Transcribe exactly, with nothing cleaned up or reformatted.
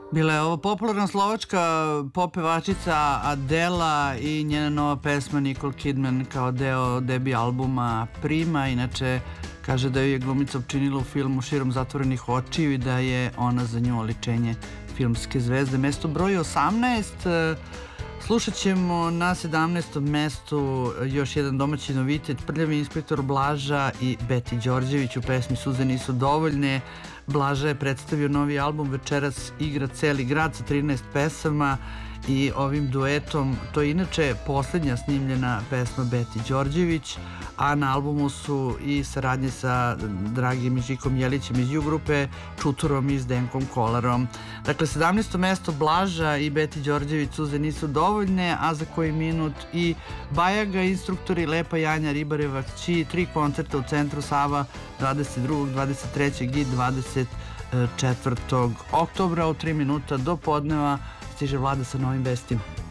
Bila je ovo popularna slovačka pop pevačica Adela i njena nova pesma Nicole Kidman kao deo debi albuma Prima. Inače, kaže da ju je glumica učinila u filmu Širom zatvorenih očiju i da je ona za nju oličenje filmske zvezde. Mesto broj osamnaest, slušat ćemo na sedamnaestom mestu još jedan domaći novitet, Prljavi inspektor Blaža i Beti Đorđević u pesmi Suze nisu dovoljne. Blaža je predstavio novi album Večeras igra celi grad sa trinaest pesama i ovim duetom, to je inače poslednja snimljena pesma Beti Đorđević, a na albumu su i saradnje sa Dragim i Žikom Jelićem iz U-grupe, Čuturom i s Denkom Kolarom. Dakle, sedamnaesto mesto Blaža i Beti Đorđević Suze nisu dovoljne, a za koji minut i Bajaga, instruktori, Lepa Janja, Ribareva kći, tri koncerta u centru Sava dvadeset drugog, dvadeset trećeg i dvadeset četvrtog oktobra. U tri minuta do podneva stiže Vlada sa novim vestima.